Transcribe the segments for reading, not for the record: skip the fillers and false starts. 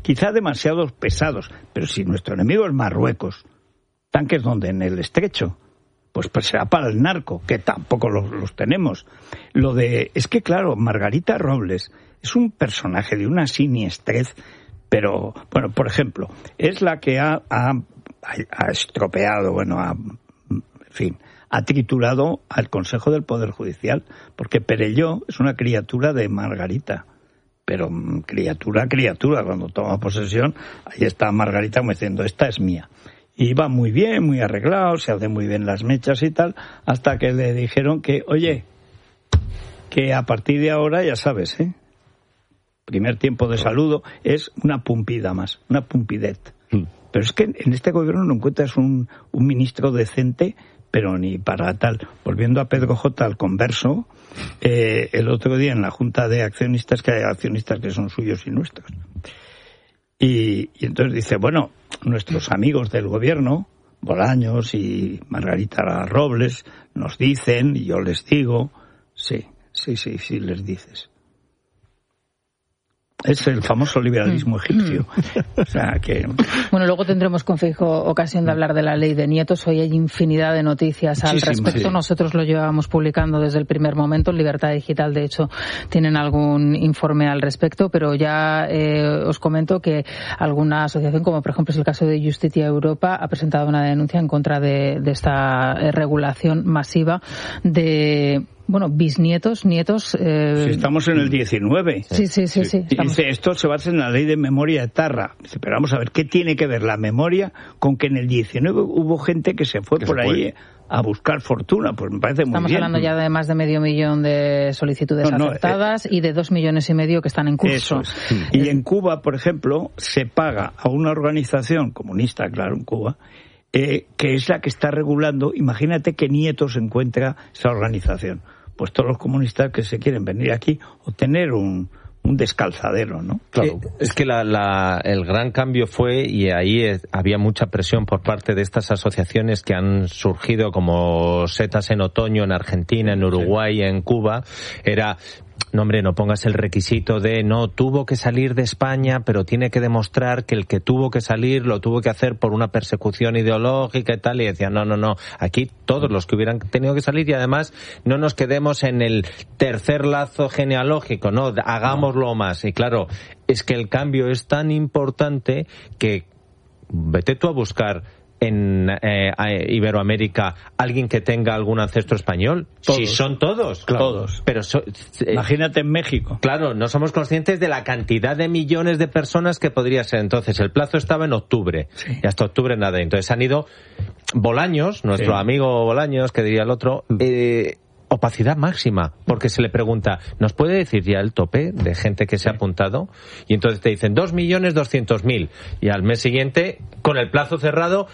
quizá demasiados pesados, pero si nuestro enemigo es Marruecos, tanques donde en el estrecho, pues será para el narco, que tampoco los tenemos. Es que claro, Margarita Robles es un personaje de una siniestrez, pero bueno, por ejemplo, es la que ha estropeado, ha triturado al Consejo del Poder Judicial, porque Perelló es una criatura de Margarita, pero criatura, cuando toma posesión, ahí está Margarita como diciendo, esta es mía. Y va muy bien, muy arreglado, se hace muy bien las mechas y tal, hasta que le dijeron que, oye, que a partir de ahora, ya sabes, primer tiempo de saludo, es una pumpida más, una pumpidet. Pero es que en este gobierno no encuentras un ministro decente, pero ni para tal. Volviendo a Pedro J. al converso, el otro día en la Junta de Accionistas, que hay accionistas que son suyos y nuestros. Y entonces dice, bueno, nuestros amigos del gobierno, Bolaños y Margarita Robles, nos dicen, y yo les digo, sí, les dices. Es el famoso liberalismo egipcio. O sea que... Bueno, luego tendremos con fijo ocasión de hablar de la ley de nietos. Hoy hay infinidad de noticias al respecto. Sí. Nosotros lo llevamos publicando desde el primer momento. En Libertad Digital, de hecho, tienen algún informe al respecto, pero ya os comento que alguna asociación, como por ejemplo es el caso de Justicia Europa, ha presentado una denuncia en contra de esta regulación masiva de... bisnietos, nietos... Si estamos en el 19. Sí. Y dice, esto se basa en la ley de memoria etarra. Dice, pero vamos a ver, ¿qué tiene que ver la memoria con que en el 19 hubo gente que se fue por ahí a buscar fortuna? Pues me parece muy bien. Estamos hablando ya de más de 500.000 de solicitudes aceptadas y de 2,5 millones que están en curso. Eso es. Y en Cuba, por ejemplo, se paga a una organización comunista, claro, en Cuba, que es la que está regulando. Imagínate qué nietos encuentra esa organización. Pues todos los comunistas que se quieren venir aquí o tener un descalzadero, ¿no? Claro. Es que el gran cambio fue, y ahí había mucha presión por parte de estas asociaciones que han surgido como setas en otoño en Argentina, en Uruguay, en Cuba, era... No, hombre, no pongas el requisito de no, tuvo que salir de España, pero tiene que demostrar que el que tuvo que salir lo tuvo que hacer por una persecución ideológica y tal. Y decían, no, aquí todos los que hubieran tenido que salir, y además no nos quedemos en el tercer lazo genealógico, no, hagámoslo más. Y claro, es que el cambio es tan importante que vete tú a buscar en Iberoamérica alguien que tenga algún ancestro español. Todos. Si son todos, claro. Todos. Pero imagínate en México. Claro, no somos conscientes de la cantidad de millones de personas que podría ser. Entonces, el plazo estaba en octubre, y hasta octubre nada. Entonces han ido Bolaños, nuestro amigo Bolaños, que diría el otro, opacidad máxima, porque se le pregunta, ¿nos puede decir ya el tope de gente que se ha apuntado? Y entonces te dicen 2.200.000, y al mes siguiente, con el plazo cerrado,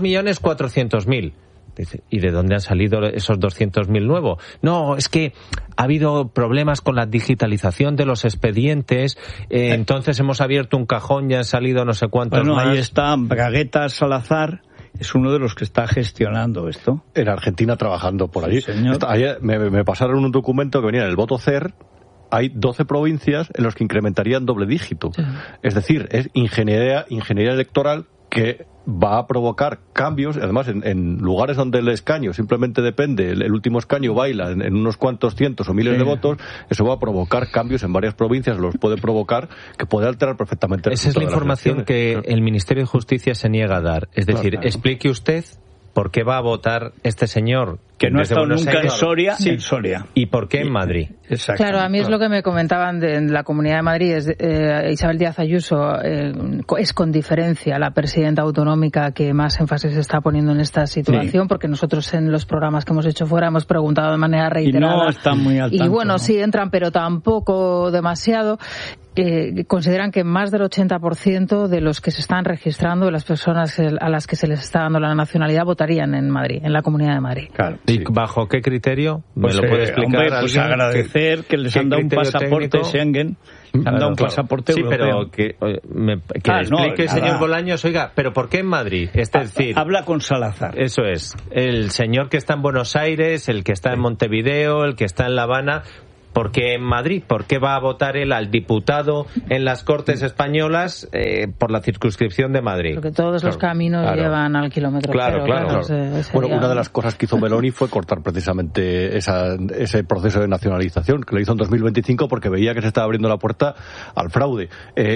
2.400.000. Dice, ¿y de dónde han salido esos 200.000 nuevos? No, es que ha habido problemas con la digitalización de los expedientes, entonces hemos abierto un cajón y han salido no sé cuántos más. Ahí está Bragueta Salazar, es uno de los que está gestionando esto. En Argentina trabajando por allí. Sí, señor. Ayer me pasaron un documento que venía en el voto CER. Hay 12 provincias en las que incrementarían doble dígito. Sí. Es decir, es ingeniería electoral que va a provocar cambios, además en lugares donde el escaño simplemente depende, el último escaño baila en unos cuantos cientos o miles de votos, eso va a provocar cambios en varias provincias, los puede provocar, que puede alterar perfectamente el resultado. Esa es la información que el Ministerio de Justicia se niega a dar. Es decir, explique usted por qué va a votar este señor que no ha estado nunca en Soria, en Soria. ¿Y por qué en Madrid? Exacto. Claro, a mí es lo que me comentaban de la Comunidad de Madrid. Isabel Díaz Ayuso es con diferencia la presidenta autonómica que más énfasis está poniendo en esta situación, porque nosotros en los programas que hemos hecho fuera hemos preguntado de manera reiterada. Y no están muy al tanto. Y bueno, sí entran, pero tampoco demasiado. Consideran que más del 80% de los que se están registrando, de las personas a las que se les está dando la nacionalidad, votarían en Madrid, en la Comunidad de Madrid. Claro. ¿Y bajo qué criterio? ¿Me lo puede explicar? Hombre, pues agradecer que les han dado un pasaporte técnico? Schengen. Han dado un pasaporte europeo. Sí, pero que explique, señor Bolaños, oiga, ¿pero por qué en Madrid? Es decir, habla con Salazar. Eso es. El señor que está en Buenos Aires, el que está en Montevideo, el que está en La Habana, ¿Por qué en Madrid? ¿Por qué va a votar él al diputado en las Cortes españolas por la circunscripción de Madrid? Porque todos los caminos llevan al kilómetro cero. Claro. Bueno, una de las cosas que hizo Meloni fue cortar precisamente ese proceso de nacionalización, que lo hizo en 2025 porque veía que se estaba abriendo la puerta al fraude.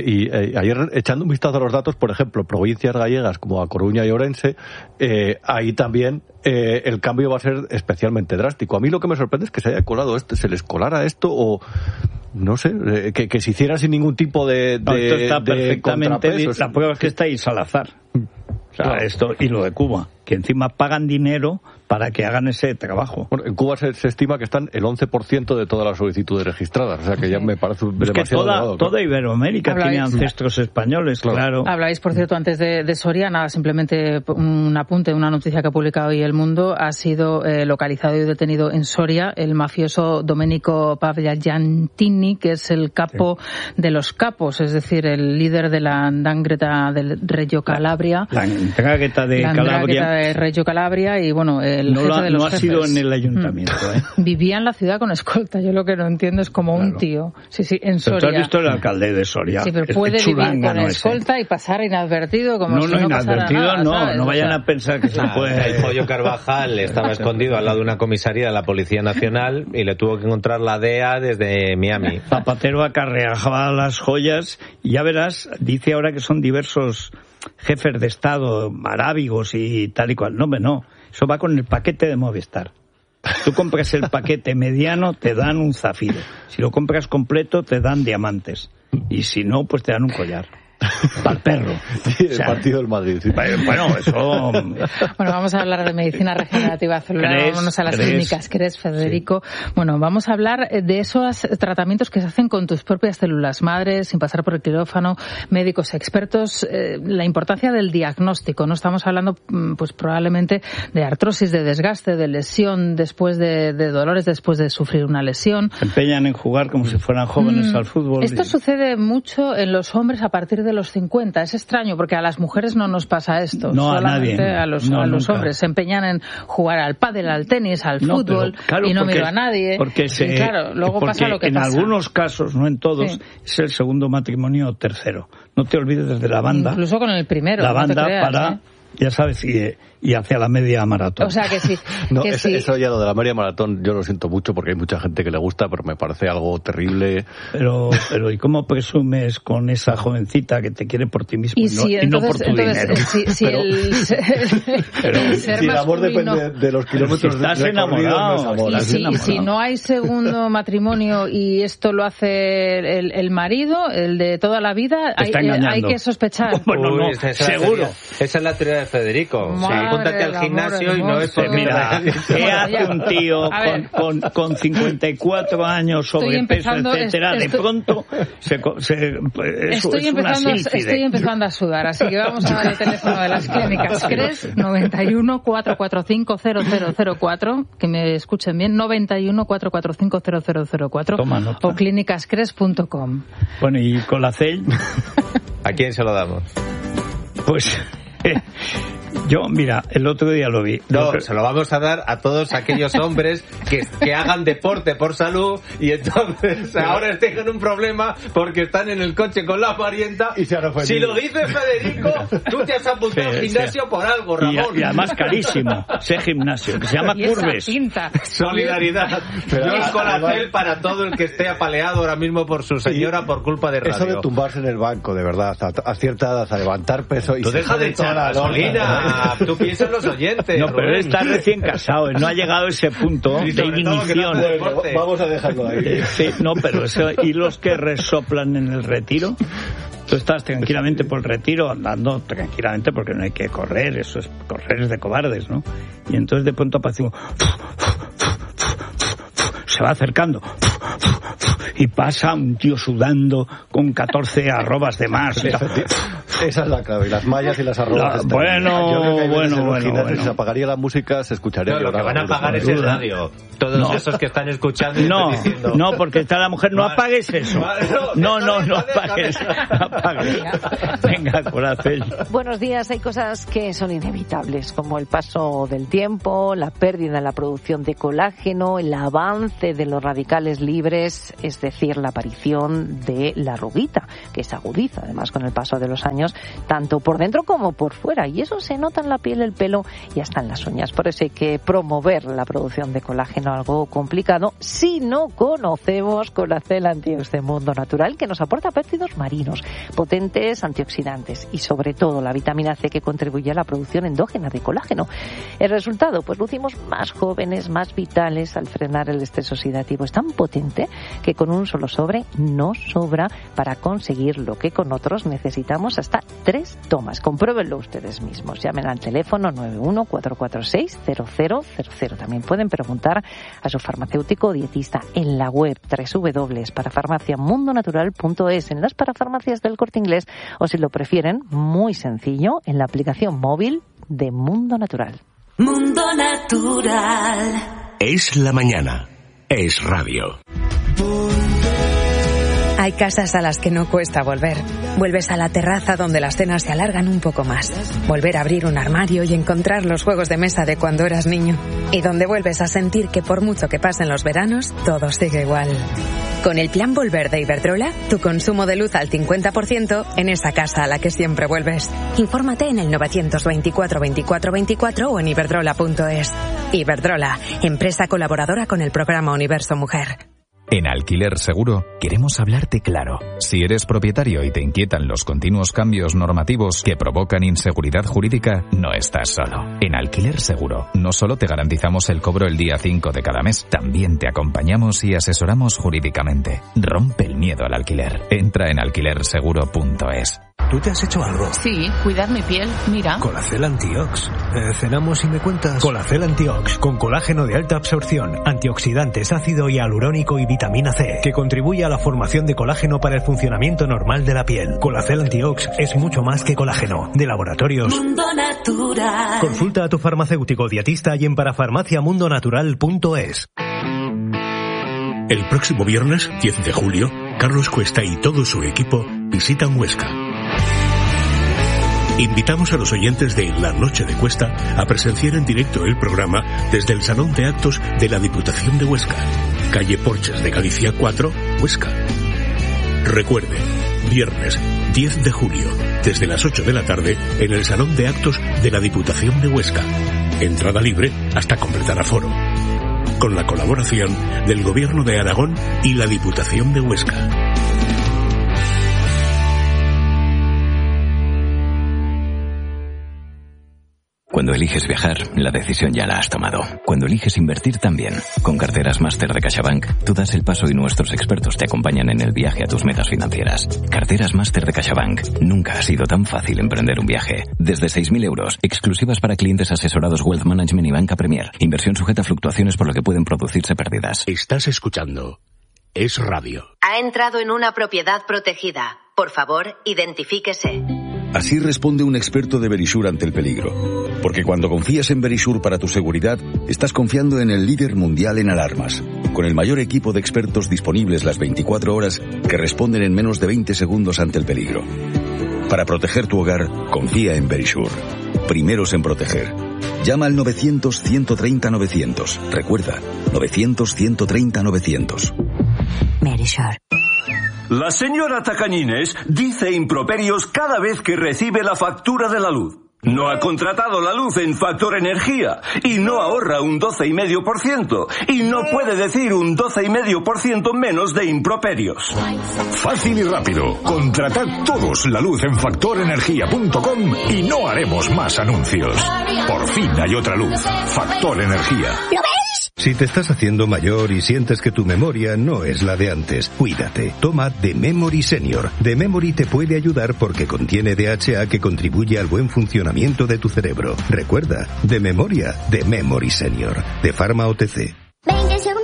Ayer, echando un vistazo a los datos, por ejemplo, provincias gallegas como A Coruña y Ourense, ahí también el cambio va a ser especialmente drástico. A mí lo que me sorprende es que se haya colado se les colara esto o no sé, que se hiciera sin ningún tipo de esto está perfectamente. contrapeso. La prueba es que está ahí Salazar. O sea, esto y lo de Cuba, que encima pagan dinero para que hagan ese trabajo. Bueno, en Cuba se estima que están el 11% de todas las solicitudes registradas, o sea que ya me parece demasiado elevado. Toda Iberoamérica tiene ancestros españoles, claro. Habláis, por cierto, antes de Soria, nada, simplemente un apunte, una noticia que ha publicado hoy El Mundo. Ha sido localizado y detenido en Soria el mafioso Domenico Pagliantini, que es el capo de los capos, es decir, el líder de la 'Ndrangheta del Reggio Calabria. La 'Ndrangheta de Reggio Calabria y, bueno, el jefe de los jefes. No ha sido en el ayuntamiento, Vivía en la ciudad con escolta. Yo lo que no entiendo es como un tío. Sí, en Soria. Pero tú has visto el alcalde de Soria. Sí, pero puede vivir con escolta y pasar inadvertido como si no pasara nada. No vayan a pensar que se puede. El Pollo Carvajal estaba escondido al lado de una comisaría de la Policía Nacional y le tuvo que encontrar la DEA desde Miami. Zapatero acarreaba las joyas y ya verás, dice ahora que son diversos jefes de Estado, arábigos y tal y cual. No. Eso va con el paquete de Movistar. Tú compras el paquete mediano, te dan un zafiro. Si lo compras completo, te dan diamantes. Y si no, pues te dan un collar. Para el perro. Sí, el partido del Madrid. Sí. Bueno, eso... Bueno, vamos a hablar de medicina regenerativa celular. Vámonos a las clínicas. ¿Crees, Federico? Sí. Bueno, vamos a hablar de esos tratamientos que se hacen con tus propias células madres, sin pasar por el quirófano, médicos expertos. La importancia del diagnóstico. No estamos hablando, pues probablemente, de artrosis, de desgaste, de lesión después de dolores, después de sufrir una lesión. Se empeñan en jugar como si fueran jóvenes al fútbol. Esto sucede mucho en los hombres a partir de los 50. Es extraño porque a las mujeres no nos pasa esto. No, solamente a nadie. A los hombres. Se empeñan en jugar al pádel, al tenis, al fútbol, claro, y no miro a nadie. Y claro, luego pasa lo que pasa. En algunos casos, no en todos, es el segundo matrimonio o tercero. No te olvides de la banda. Incluso con el primero. La banda para, ya sabes, y hacia la media maratón. O sea que sí. No, eso ya lo de la media maratón yo lo siento mucho porque hay mucha gente que le gusta, pero me parece algo terrible. Pero ¿y cómo presumes con esa jovencita que te quiere por ti mismo y no por tu dinero? Si el amor depende de los kilómetros. Si estás enamorado. Si no hay segundo matrimonio y esto lo hace el marido, el de toda la vida, hay que sospechar. Bueno, no, seguro. Esa es la teoría de Federico. Apúntate al gimnasio y no es por... Mira, ¿qué hace un tío con 54 años, sobrepeso, etcétera? De pronto estoy empezando a sudar, así que vamos a dar el teléfono de las clínicas. CRES 91 445 0004, que me escuchen bien, 91 445 0004 o clínicascres.com. Bueno, ¿y con la CEL? ¿A quién se lo damos? Pues... Yo, mira, el otro día lo vi. No, se lo vamos a dar a todos aquellos hombres que hagan deporte por salud y entonces ahora tengan un problema porque están en el coche con la parienta. Y se han ofendido. Si lo dice Federico, tú te has apuntado al gimnasio por algo, Ramón. Y además carísimo, ese gimnasio, que se llama Curves. Solidaridad. Yo es Colacel para todo el que esté apaleado ahora mismo por su señora por culpa de radio. Eso de tumbarse en el banco, de verdad, a cierta edad, a levantar peso y... Tú deja de echar gasolina. Tú piensas en los oyentes. No, pero él está recién casado, no ha llegado a ese punto de ignición. Vamos a dejarlo ahí. Sí, no, pero eso, y los que resoplan en el retiro. Tú estás tranquilamente por el retiro, andando tranquilamente porque no hay que correr, eso es correr es de cobardes, ¿no? Y entonces de pronto aparece un... se va acercando y pasa un tío sudando con 14 arrobas de más. Esa es la clave, las mallas y las arrobas. Bueno. Se apagaría la música, se escucharía. No, lo que van a apagar es el radio. Todos esos que están escuchando. No, porque está la mujer, no apagues eso. No apagues. Venga, Corazón. Buenos días. Hay cosas que son inevitables, como el paso del tiempo, la pérdida en la producción de colágeno, el avance de los radicales libres, es decir, la aparición de la arruguita, que se agudiza además con el paso de los años, tanto por dentro como por fuera, y eso se nota en la piel, el pelo y hasta en las uñas. Por eso hay que promover la producción de colágeno, algo complicado si no conocemos Colacel Antiox de Mundo Natural, que nos aporta péptidos marinos, potentes antioxidantes y sobre todo la vitamina C, que contribuye a la producción endógena de colágeno. El resultado, pues lucimos más jóvenes, más vitales al frenar el estrés oxidativo. Es tan potente que con un solo sobre no sobra para conseguir lo que con otros necesitamos hasta 3 tomas. Compruébenlo ustedes mismos. Llamen al teléfono 91-446-0000. También pueden preguntar a su farmacéutico o dietista en la web www.parafarmaciamundonatural.es, en las parafarmacias del Corte Inglés, o si lo prefieren, muy sencillo, en la aplicación móvil de Mundo Natural. Mundo Natural. Es la mañana. Es radio. Hay casas a las que no cuesta volver. Vuelves a la terraza donde las cenas se alargan un poco más. Volver a abrir un armario y encontrar los juegos de mesa de cuando eras niño. Y donde vuelves a sentir que por mucho que pasen los veranos, todo sigue igual. Con el plan Volver de Iberdrola, tu consumo de luz al 50% en esa casa a la que siempre vuelves. Infórmate en el 924 24 24 o en iberdrola.es. Iberdrola, empresa colaboradora con el programa Universo Mujer. En Alquiler Seguro queremos hablarte claro. Si eres propietario y te inquietan los continuos cambios normativos que provocan inseguridad jurídica, no estás solo. En Alquiler Seguro no solo te garantizamos el cobro el día 5 de cada mes, también te acompañamos y asesoramos jurídicamente. Rompe el miedo al alquiler. Entra en alquilerseguro.es. ¿Tú te has hecho algo? Sí, cuidar mi piel, mira. Colacel Antiox. Cenamos y me cuentas. Colacel Antiox, con colágeno de alta absorción, antioxidantes, ácido hialurónico y vitamina C, que contribuye a la formación de colágeno para el funcionamiento normal de la piel. Colacel Antiox es mucho más que colágeno. De Laboratorios Mundo Natural. Consulta a tu farmacéutico dietista y en parafarmaciamundonatural.es. El próximo viernes, 10 de julio, Carlos Cuesta y todo su equipo visitan Huesca. Invitamos a los oyentes de La Noche de Cuesta a presenciar en directo el programa desde el Salón de Actos de la Diputación de Huesca, calle Porches de Galicia 4, Huesca. Recuerde, viernes 10 de julio, desde las 8 de la tarde, en el Salón de Actos de la Diputación de Huesca. Entrada libre hasta completar aforo. Con la colaboración del Gobierno de Aragón y la Diputación de Huesca. Cuando eliges viajar, la decisión ya la has tomado. Cuando eliges invertir también. Con Carteras Máster de CaixaBank, tú das el paso y nuestros expertos te acompañan en el viaje a tus metas financieras. Carteras Máster de CaixaBank. Nunca ha sido tan fácil emprender un viaje. Desde 6.000 euros, exclusivas para clientes asesorados Wealth Management y Banca Premier. Inversión sujeta a fluctuaciones por lo que pueden producirse pérdidas. Estás escuchando Es Radio. Ha entrado en una propiedad protegida. Por favor, identifíquese. Así responde un experto de Verisure ante el peligro. Porque cuando confías en Verisure para tu seguridad, estás confiando en el líder mundial en alarmas, con el mayor equipo de expertos disponibles las 24 horas que responden en menos de 20 segundos ante el peligro. Para proteger tu hogar, confía en Verisure. Primeros en proteger. Llama al 900-130-900. Recuerda, 900-130-900. Verisure. La señora Tacañines dice improperios cada vez que recibe la factura de la luz. No ha contratado la luz en Factor Energía y no ahorra un 12,5% y no puede decir un 12,5% menos de improperios. Fácil y rápido. Contratad todos la luz en factorenergia.com y no haremos más anuncios. Por fin hay otra luz. Factor Energía. ¿Lo ves? Si te estás haciendo mayor y sientes que tu memoria no es la de antes, cuídate. Toma The Memory Senior. The Memory te puede ayudar porque contiene DHA que contribuye al buen funcionamiento de tu cerebro. Recuerda, de memoria, The Memory Senior. De Pharma OTC.